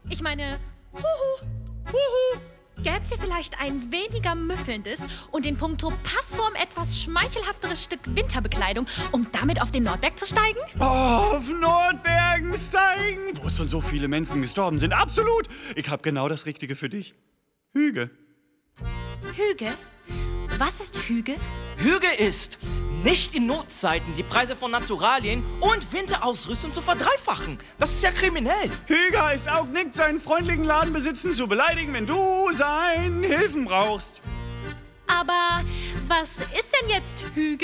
Ich meine, huhu. Gäb's hier vielleicht ein weniger müffelndes und in puncto Passform etwas schmeichelhafteres Stück Winterbekleidung, um damit auf den Nordberg zu steigen? Oh, auf Nordbergen steigen, wo schon so viele Menschen gestorben sind. Absolut. Ich habe genau das Richtige für dich. Hüge. Hüge? Was ist Hüge? Hüge ist, nicht in Notzeiten die Preise von Naturalien und Winterausrüstung zu verdreifachen. Das ist ja kriminell. Hüge heißt auch nicht, seinen freundlichen Ladenbesitzen zu beleidigen, wenn du seine Hilfen brauchst. Aber was ist denn jetzt Hüge?